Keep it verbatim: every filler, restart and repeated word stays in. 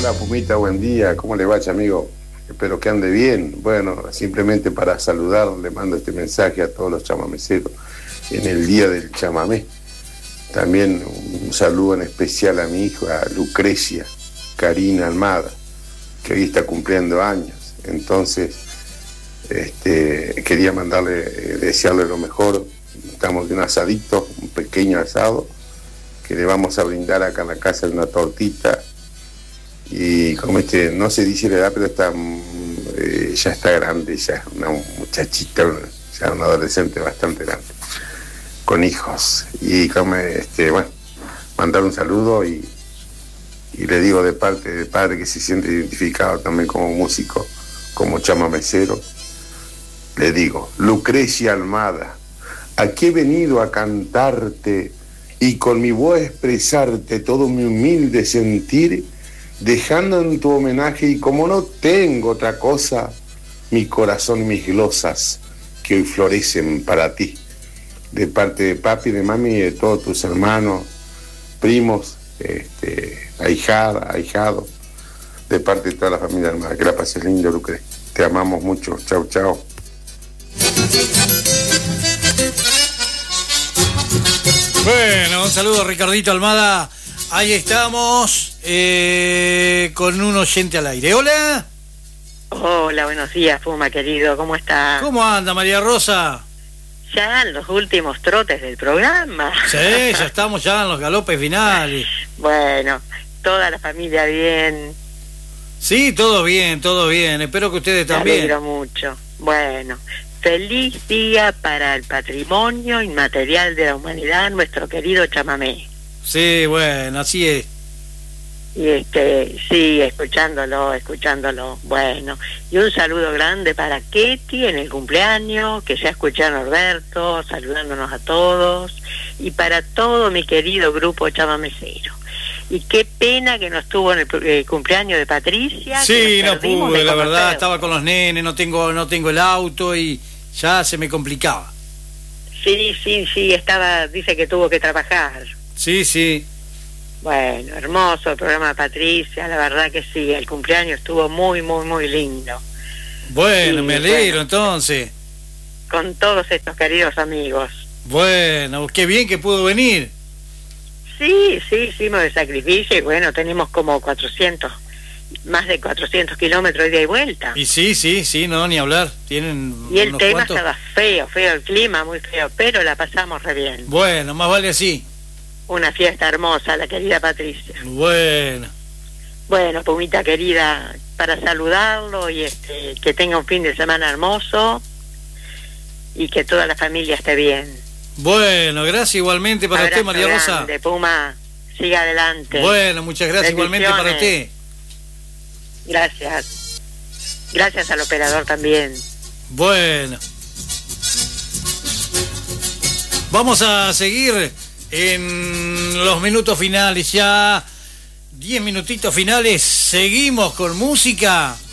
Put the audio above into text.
hola Pumita, buen día, ¿cómo le va, amigo? Espero que ande bien. Bueno, simplemente para saludar, le mando este mensaje a todos los chamameceros en el día del chamamé. También un saludo en especial a mi hija Lucrecia Karina Almada, que hoy está cumpliendo años. Entonces, este, quería mandarle, eh, desearle lo mejor. Estamos de un asadito, un pequeño asado, que le vamos a brindar acá en la casa de una tortita. Y como este, no se dice la edad, pero está, eh, ya está grande, ya una muchachita, ya una adolescente bastante grande, con hijos. Y como este, bueno, mandar un saludo y, y le digo de parte de padre que se siente identificado también como músico, como chamamecero, le digo, Lucrecia Almada, aquí he venido a cantarte y con mi voz expresarte todo mi humilde sentir, dejando en tu homenaje, y como no tengo otra cosa, mi corazón, mis glosas, que hoy florecen para ti. De parte de papi, de mami y de todos tus hermanos, primos, este, ahijada, ahijado, de parte de toda la familia hermana. Que la pases lindo, Lucre. Te amamos mucho. Chau, chau. Bueno, un saludo a Ricardito Almada. Ahí estamos eh, con un oyente al aire. Hola. Hola, buenos días, Puma querido, ¿cómo está? ¿Cómo anda, María Rosa? Ya en los últimos trotes del programa. Sí, ya estamos ya en los galopes finales. Bueno, toda la familia bien. Sí, todo bien, todo bien. Espero que ustedes también. Me alegro mucho. Bueno, feliz día para el patrimonio inmaterial de la humanidad, nuestro querido chamamé. Sí, bueno, así es. Y este, sí, escuchándolo, escuchándolo, bueno. Y un saludo grande para Ketty en el cumpleaños, que ya escuché a Norberto, saludándonos a todos, y para todo mi querido grupo chamamecero. Y qué pena que no estuvo en el eh, cumpleaños de Patricia. Sí, no pude, la verdad, estaba con los nenes, no tengo, no tengo el auto y ya se me complicaba. Sí, sí, sí, estaba, dice que tuvo que trabajar. Sí, sí. Bueno, hermoso el programa de Patricia, la verdad que sí, el cumpleaños estuvo muy, muy, muy lindo. Bueno, y, me alegro bueno, entonces. Con todos estos queridos amigos. Bueno, qué bien que pudo venir. Sí, sí, hicimos el sacrificio y bueno, tenemos como cuatrocientos, más de cuatrocientos kilómetros de ida y vuelta. Y sí, sí, sí, no, ni hablar. Tienen y el unos tema cuantos... estaba feo, feo el clima, muy feo, pero la pasamos re bien. Bueno, más vale así. Una fiesta hermosa, la querida Patricia. Bueno. Bueno, Pumita querida, para saludarlo y este, que tenga un fin de semana hermoso y que toda la familia esté bien. Bueno, gracias igualmente para Abrazo usted, María Rosa. grande, Puma, siga adelante. Bueno, muchas gracias igualmente para usted. Gracias. Gracias al operador también. Bueno. Vamos a seguir en los minutos finales, ya diez minutitos finales, seguimos con música.